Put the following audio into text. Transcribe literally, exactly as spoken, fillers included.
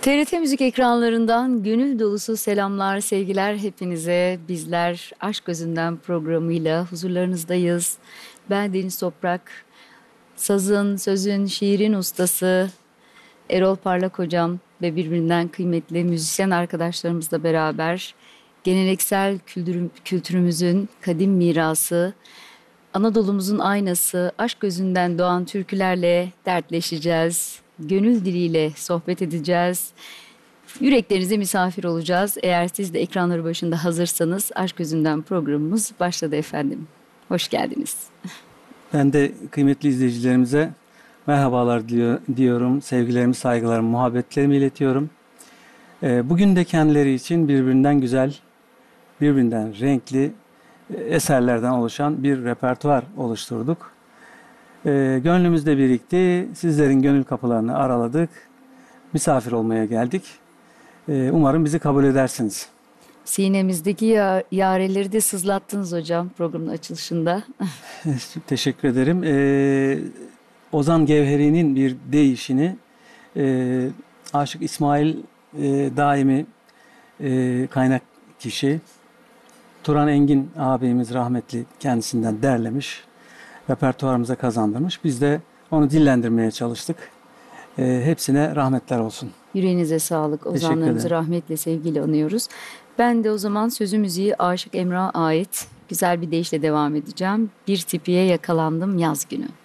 T R T Müzik ekranlarından gönül dolusu selamlar, sevgiler hepinize. Bizler Aşk Gözünden programıyla huzurlarınızdayız. Ben Deniz Toprak, sazın, sözün, şiirin ustası Erol Parlak hocam ve birbirinden kıymetli müzisyen arkadaşlarımızla beraber geleneksel kültürüm- kültürümüzün kadim mirası, Anadolu'muzun aynası, aşk gözünden doğan türkülerle dertleşeceğiz. Gönül diliyle sohbet edeceğiz. Yüreklerinize misafir olacağız. Eğer siz de ekranları başında hazırsanız Aşk Gözünden programımız başladı efendim. Hoş geldiniz. Ben de kıymetli izleyicilerimize merhabalar diyor, diyorum. Sevgilerimi, saygılarımı, muhabbetlerimi iletiyorum. Ee, bugün de kendileri için birbirinden güzel, birbirinden renkli e, eserlerden oluşan bir repertuar oluşturduk. Ee, gönlümüzde birikti. Sizlerin gönül kapılarını araladık. Misafir olmaya geldik. Ee, umarım bizi kabul edersiniz. Sinemizdeki ya yareleri de sızlattınız hocam programın açılışında. Teşekkür ederim. Ee, Ozan Gevheri'nin bir deyişini e, Aşık İsmail e, Daimi e, kaynak kişi Turan Engin ağabeyimiz rahmetli kendisinden derlemiş. Repertuarımıza kazandırmış. Biz de onu dillendirmeye çalıştık. E, hepsine rahmetler olsun. Yüreğinize sağlık. Ozanlarımızı ederim. rahmetle, sevgiyle anıyoruz. Ben de o zaman sözü müziği Aşık Emrah'a ait güzel bir deyişle devam edeceğim. Bir tipiye yakalandım yaz günü.